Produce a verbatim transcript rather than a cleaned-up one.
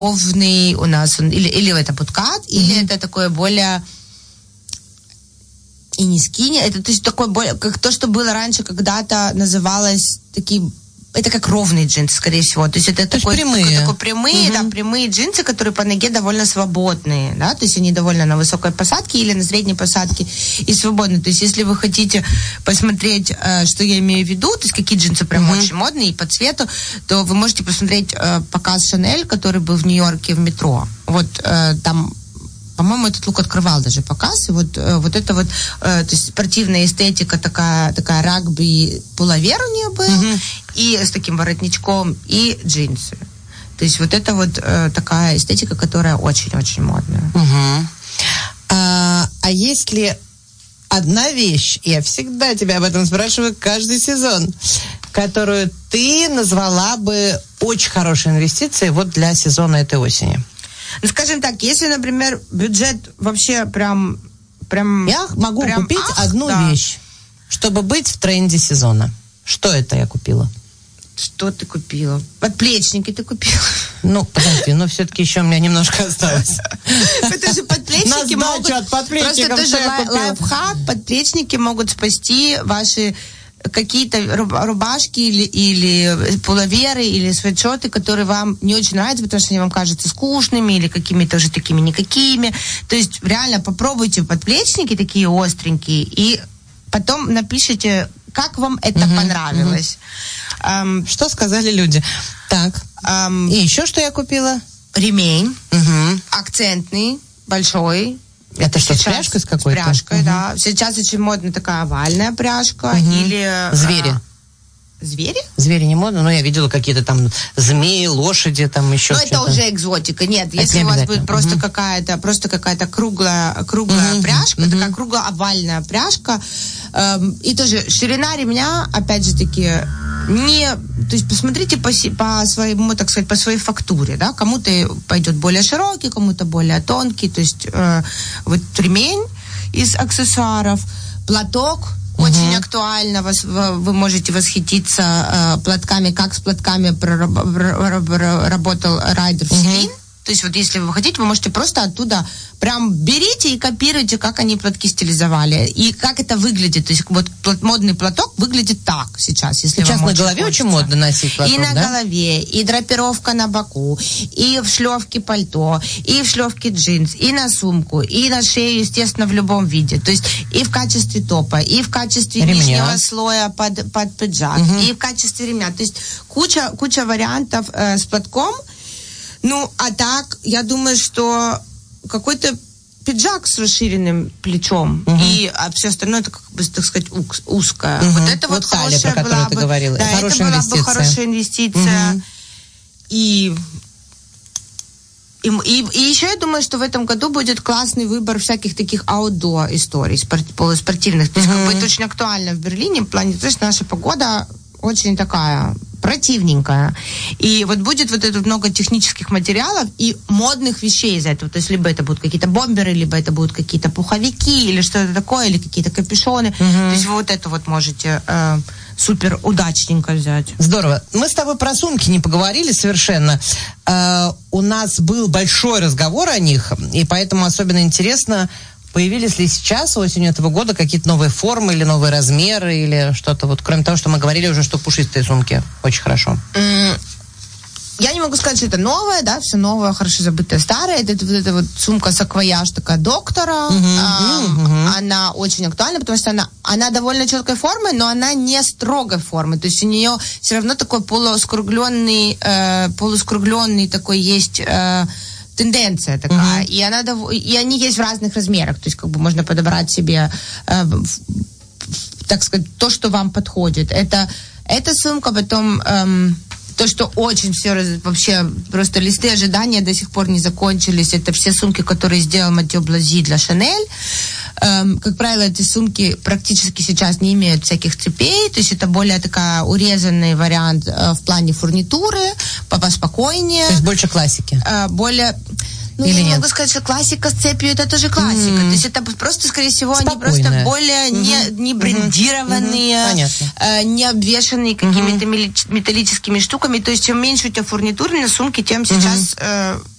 ровный у нас, он, или, или это подкат, mm-hmm. или это такое более... И не скини, это то есть такое более, как то, что было раньше, когда-то называлось такие... Это как ровные джинсы, скорее всего. То есть это то такой, прямые. Такой, такой прямые, угу. да, прямые джинсы, которые по ноге довольно свободные, да, то есть они довольно на высокой посадке или на средней посадке и свободные. То есть если вы хотите посмотреть, э, что я имею в виду, то есть какие джинсы прям угу. очень модные и по цвету, то вы можете посмотреть э, показ Шанель, который был в Нью-Йорке в метро. Вот э, там... По-моему, этот лук открывал даже показ. И вот, э, вот это вот, э, то есть спортивная эстетика, такая, такая рагби, пуловер у нее был, mm-hmm. и с таким воротничком, и джинсы. То есть вот это вот э, такая эстетика, которая очень-очень модная. Mm-hmm. А, а есть ли одна вещь, я всегда тебя об этом спрашиваю каждый сезон, которую ты назвала бы очень хорошей инвестицией вот для сезона этой осени? Ну, скажем так, если, например, бюджет вообще прям... прям я могу прям, купить ах, одну да. вещь, чтобы быть в тренде сезона. Что это я купила? Что ты купила? Подплечники ты купила. Ну, подожди, но все-таки еще у меня немножко осталось. Это же подплечники могут... Просто тоже лайфхак. Подплечники могут спасти ваши... какие-то рубашки или, или пуловеры, или свитшоты, которые вам не очень нравятся, потому что они вам кажутся скучными или какими-то уже такими никакими. То есть реально попробуйте подплечники такие остренькие и потом напишите, как вам это uh-huh, понравилось. Uh-huh. Um, что сказали люди? Так. Um, и еще что я купила? Ремень. Uh-huh. Акцентный, большой. Это, это что, с пряжкой с какой-то? С пряжкой, угу. да. Сейчас очень модна такая овальная пряжка. Угу. Или... Звери. А, звери? Звери не модно, но я видела какие-то там змеи, лошади, там еще ну, что-то. Ну, это уже экзотика. Нет, это если не у вас будет просто угу. какая-то, просто какая-то круглая, круглая угу. пряжка, угу. такая кругло-овальная пряжка, эм, и тоже ширина ремня, опять же таки, не... То есть посмотрите по, по своему, так сказать, по своей фактуре, да, кому-то пойдет более широкий, кому-то более тонкий, то есть э, вот ремень из аксессуаров, платок, uh-huh. очень актуально, вас, вы можете восхититься э, платками, как с платками проработал Райдер Селин. Uh-huh. То есть вот если вы хотите, вы можете просто оттуда прям берите и копируйте, как они платки стилизовали. И как это выглядит. То есть вот модный платок выглядит так сейчас. Если сейчас вам на голове хочется. очень модно носить платок, И на да? голове, и драпировка на боку, и в шлёвке пальто, и в шлёвке джинс, и на сумку, и на шею, естественно, в любом виде. То есть и в качестве топа, и в качестве ремня. Нижнего слоя под, под пиджак, угу. и в качестве ремня. То есть куча, куча вариантов э, с платком. Ну, а так, я думаю, что какой-то пиджак с расширенным плечом, угу. и а все остальное, это, как бы, так сказать, узкое. Угу. Вот это вот, вот хорошая талия, про была ты бы... говорила. Да, хорошая это была инвестиция. бы хорошая инвестиция. Угу. И... И, и, и еще я думаю, что в этом году будет классный выбор всяких таких аутдор историй, спорт, полуспортивных. То есть, угу. как бы это очень актуально в Берлине, в плане, то есть наша погода очень такая... противненькая. И вот будет вот это много технических материалов и модных вещей из этого. То есть либо это будут какие-то бомберы, либо это будут какие-то пуховики, или что-то такое, или какие-то капюшоны. Угу. То есть вы вот это вот можете э, супер удачненько взять. Здорово. Мы с тобой про сумки не поговорили совершенно. Э, у нас был большой разговор о них, и поэтому особенно интересно, появились ли сейчас, осенью этого года, какие-то новые формы или новые размеры, или что-то вот, кроме того, что мы говорили уже, что пушистые сумки очень хорошо? Mm. Я не могу сказать, что это новое, да, все новое, хорошо забытое старое. Это, это вот эта вот сумка-саквояж такая доктора. Uh-huh, эм, uh-huh. Она очень актуальна, потому что она, она довольно четкой формы, но она не строгой формы. То есть у нее все равно такой полускругленный, э, полускругленный такой есть... Э, тенденция такая, uh-huh. и она и они есть в разных размерах, то есть как бы можно подобрать себе, э, так сказать, то, что вам подходит. Это эта сумка, потом эм, то, что очень все раз, вообще просто листы ожидания до сих пор не закончились. Это все сумки, которые сделал Матео Блази для Шанель. Эм, как правило, эти сумки практически сейчас не имеют всяких цепей, то есть это более такая урезанный вариант э, в плане фурнитуры, поспокойнее. То есть больше классики? Э, более... Ну, или я не нет? могу сказать, что классика с цепью это тоже классика. Mm. То есть это просто, скорее всего, спокойная. Они просто более mm-hmm. не, не брендированные, mm-hmm. э, не обвешанные какими-то mm-hmm. металлическими штуками. То есть чем меньше у тебя фурнитуры на сумке, тем сейчас mm-hmm. э,